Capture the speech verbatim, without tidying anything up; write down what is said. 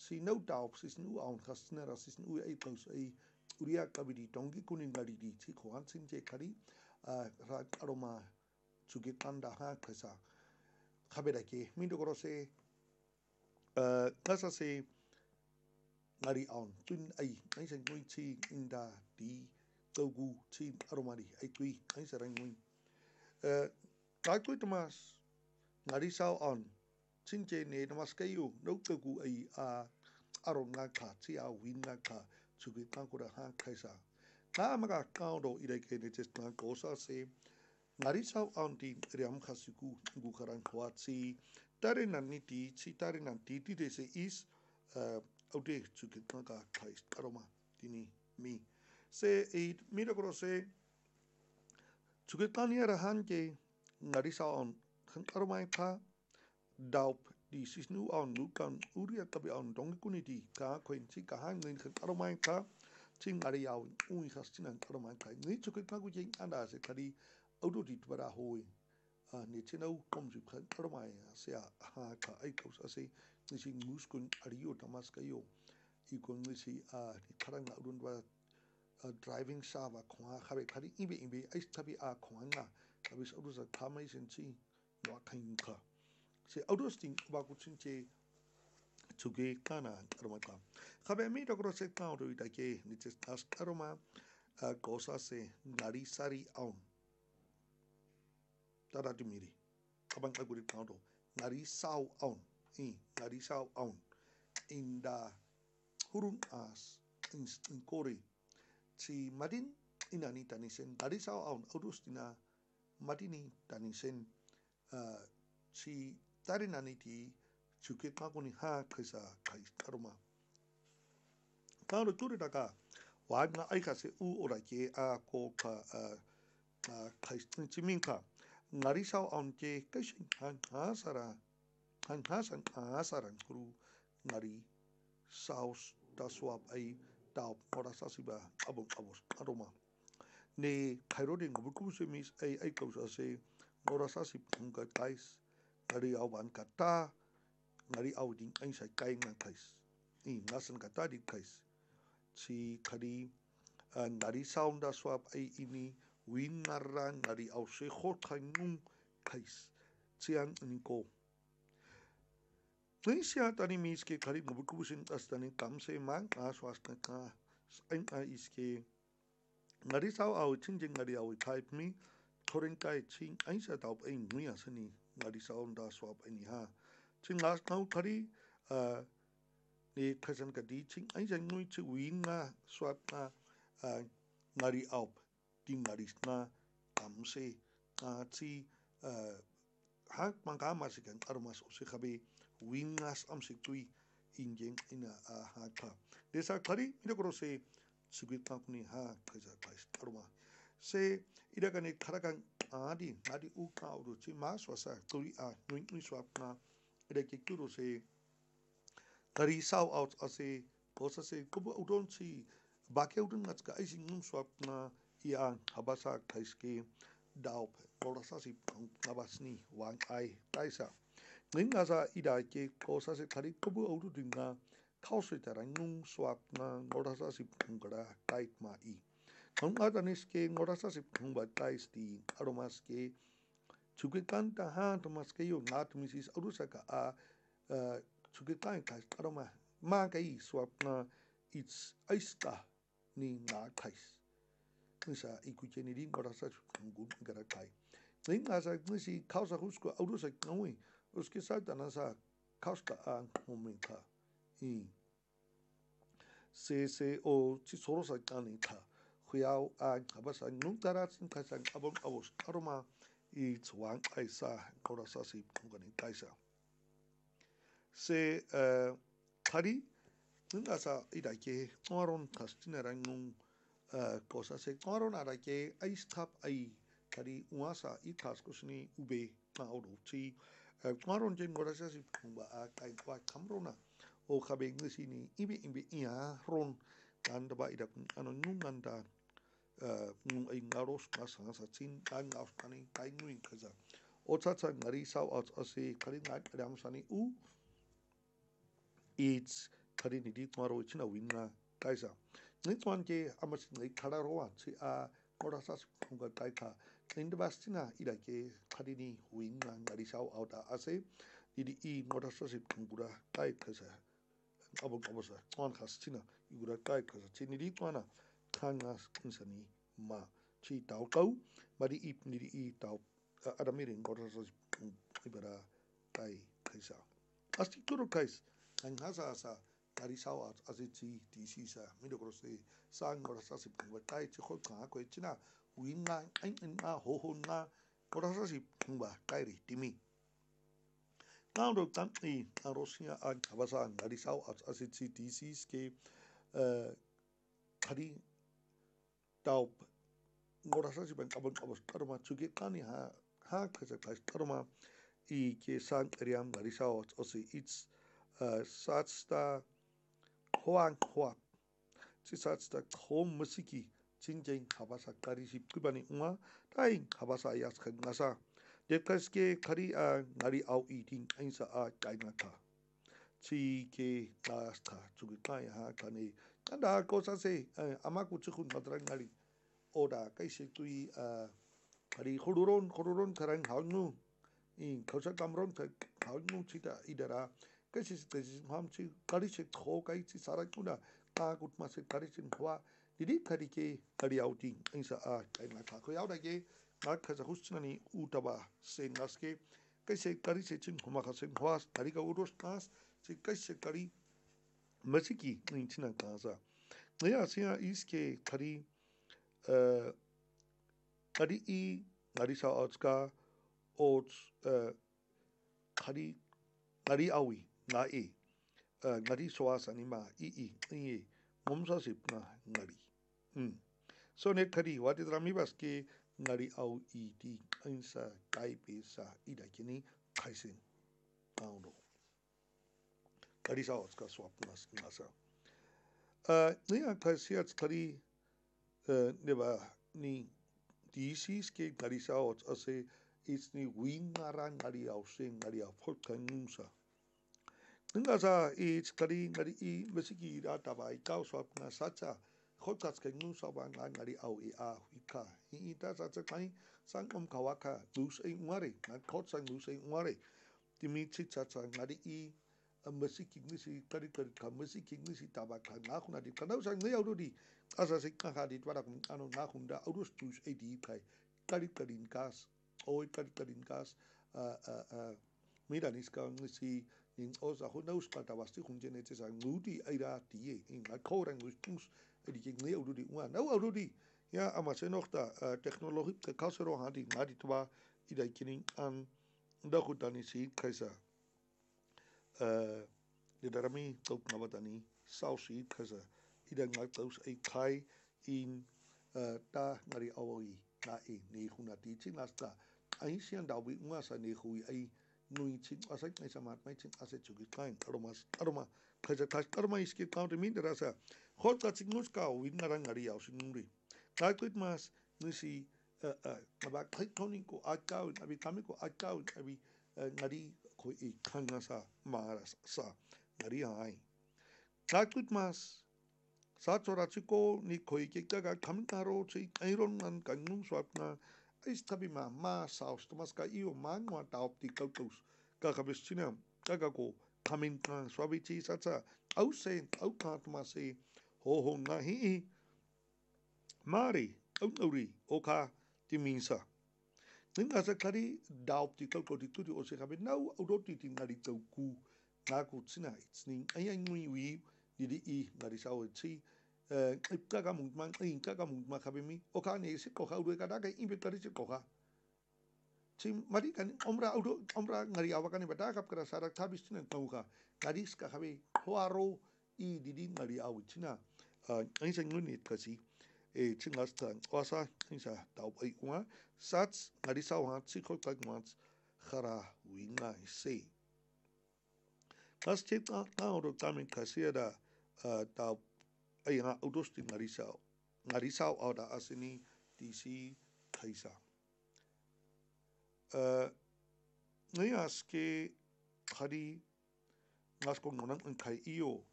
si no doubt sis nu on kasnera sis nu e tos e uria kabidi dongi kunin ngari di ti ko hansin je kari ra aroma chuge tanda ha kesa kabeda ke mindo koro se ngasa se ngari on tun ai ai sen ngui chi inda di togu chi aroma di ai tui ai serang ngui ai tui tomas ngari sao on chinche ne tomas kayu no togu ai a aro nga ka chi a win nga ka chuge tangura ha kesa na maga kaudo ire ke ne just na kosa se ngari sao on di riam khasiku gu karan khwatsi tare nan ni ti chi tare nan ti ti de se is aude chuge tanga kais aroma tini mi se e mira koro se chuge tani ara han ke ngari sao on aroma ka daup di sisnu on nukan uria tabi on dongi kuni di ka koin chi ka han ngin aroma ka ching ngari yao ui khas chinan aroma ka ni chuge tangu jing anda se kadi audo di tbara hoi ni chinau kom ju khan aroma se ha ka ai ko se ni sing muskun ario tamas kayo i ko ni si a ni karang urun wa driving sava khwa khabe khari ibe ibe ai tabi a khwanga tabi audo sa khamai sin chi no khain kha se audo sting ba ku chinche chuge kana aroma ka khabe mi to se ka ro ita ke ni ches as aroma cosa se ngari sari on tada dimiri abang aguri kaudo ngari sao on i ngari sao on inda hurun as in, in kore si madin inani tanisen ngari sao on audustina madini tanisen uh, si tarinani ti chuke makuni ha kesa kais karma kaudo turi daga wagna aika se u ora ke a ko ka kais chiminka ngari sao on ke kashin han hasara han hasan hasaran kru ngari saus da swap ai da ora sasiba abong abos aroma ne khairodi ngobuku se mis ai ai kausa se ora sasi punga kais ngari awan kata ngari auding ai sai kai ngang kais i nasan kata di kais si khari ngari sound da swap ai ini win ngarang ngari au se khot khangung kais chiang niko Nisia tani mis ke khari ngobukubusin astani kamse mang aswasna ka ain a iske ngari sao au chinjing ngari au type mi thorin kai ching ain sa tau ain nui asani ngari sao da swap ani ha ching las nau khari a ne khasan ka di ching ain sa nui chi win nga swap na ngari au ting ngari na kamse a chi ha mangka masikan armas ose khabe wingas am tui injeng ina a ha ka desa khari ida koro se sugit pakuni ha kaza kais arma se ida kane kharakan adi adi u ka uru chi mas wasa turi a nui nui swap na ida ke kuro se kari sao out ase kosa se kubu udon chi bakya udon ngats ka aising num swap na ia habasa kais ke daup orasa si ngabasni wang ai taisa Ningaza ida ke kosa se kari kubu audu dinga kausa tarang nung swap na ngorasa si pungara kait ma i. Nung adanis ke ngorasa si pungba kais di aromas ke chukikan ta ha tomas ke yo ngat misis audu saka a chukikan kais aroma ma kai swap na it's aiska ni nga kais. Nisa ikuche ni di ngorasa si pungun gara kai. Ningaza nisi kausa husko audu sa ngui उसके साथ अनासा खास का आ moment था ई से से ओ ची सोरो सा कानी था खुयाओ आ बस नुंग तारा सिंह का संग अब अब अरोमा ई चवांग ऐसा कोरा सा सी पुंगनी कैसा से खारी नुंग आसा इदा के औरों कास्टिन रंगुंग कोसा से औरों आरा के आई स्टॉप आई खारी उआसा ई खास कुछ नहीं उबे ना और ची Kmaron jen ngorasa si pumba a kai kwa kamrona o kabe ngisi ni ibe ibe ia ron kanda ba ida ano nunganda nung ay ngaros masanga sa chin kan ngaos kani kai nguin kaza o tata ngari sao at ase kari ngat ram sani u it's kari ni di tuaro china winga kaisa ni tuan ke amas ni kararoa chi a korasas kunga kaika indivastina ida ke kari ni winga ngari sao auta ase di i korasas kungura kai kasa abo abosa tuan khas china igura kai kasa chini di tuana kangas kinsani ma chi tau kau mari ip ni i tau adamirin korasas ibara kai kaisa asti turu kais ang hasa asa kari sao asiti tisi sa mido krose sang korasas kungura kai chi khol ka ko china winga ang nga ho ho nga korasas kungura kai ri timi Now, tanti Rosia ang kabasan dari sao at asiti disease ke kari tau ngorasa si bang kabang kabos karma chuki kani ha ha kasa kasa karma i ke sang eriam dari sao at osi it's satsta hoang hoa si satsta home musiki jinjeng kabasa kari si kubani unga taing kabasa yas kan ngasa Dekas ke kari a ngari au eating ainsa a kainaka. Chi ke kasta chuki kai ha kani. Kanda cosa se amaku chukun matrang ngari. Oda kai se tui a kari khururon khururon karang haunu. In kausa kamron ka haunu chita idara. Kai se se ham chi kari se kho kai chi sarakuna. Ka kut ma se kari sin khwa. Didi kari ke kari au eating ainsa a kainaka. Ko yau da ke Nak kaza husnani utaba se naske kai se kari se chin homa khasen hwas kari ka uros kas se kai se kari masiki ni china kaza ya sia iske kari kari i kari sa otska ot kari kari awi na e kari soas anima i i i momsa sip na ngari so ne kari wati drami baske ngari au i di ainsa kai pesa ida kini kaisen auno kari sa otska swap nas nasa uh nia kasi at kari neba ni disis ke kari sa ot ase it's ni wingara ngari au se ngari au folkanunsa nga sa it's kari ngari i mesiki rata bai kau swap na sacha Khotas ke ngu sa bang ngari au i a hika i ta sa sa kai sang om kawaka lose e ngare na khot sang lose e ngare timi chi cha cha ngari i a musiki ngisi kari kari ka musiki ngisi tabaka na khuna di kana sang ne au di asa se ka ha di twara kum anu na khunda au tus e di kai kari kari gas oi kari kari gas a a a mira nis ka ngisi in osa ho nos ka tabasti khunjene che sang ngudi aira die in na khorang tus die ging nee oududi wa nou oududi ja ama se nog da technologie de kasero had die na die twa ida kining an da goed dan is hier kaisa eh de darami top na watani sausi kaisa ida ngai tos e kai in ta ngari awoi na e ne huna ti chin asta ai sian da wi ngwa sa ne hui ai nui chin asa mai sama mai chin asa chugi kain aromas aroma kaisa kaisa aroma iski counter min rasa Hot dat ik moest kou, wie naar een ria als een muri. Kijk het mas, nu zie eh eh, maar kijk koning ko akau, abi kami ko akau, abi ngari ko i kanga sa mara sa ngari hai. Kijk het mas, sa chora chiko ni ko i kika ka kami karo chi iron man kanung swap na is tabi ma ma sa stomas ka io man wa ta opti kautos. Kaka bestina, kaka ko kami ka swabi chi sa sa. Au se, au ka tuma se ho ho nga hi mari au nuri o ka timinsa ninga sa kari daop ti kau ko ti tu o se ka be nau au do ti ti ngari tau ku nga ku tsina it's ning ai ai ngui wi di di i ngari sa o chi eh ka ka mung mang ai ka ka mung ma ka be mi o ka ne se ko ka u ka da ka i be kari se ko ka chi mari kan omra au do omra ngari awa ka ne ba da ka kra sa ra ka bi tsina tau ka ngari ska ka be hoaro i di di ngari au tsina anh sinh nguyên cái gì e chính là tan oasa chính là tàu bay qua sát ngari sau ha chỉ có cái món khara winga se las chết na na oro tamin kasiada tàu ai ha udosti ngari sau ngari sau au da asini dc kaisa ngai aske khari ngas ko ngonang kai io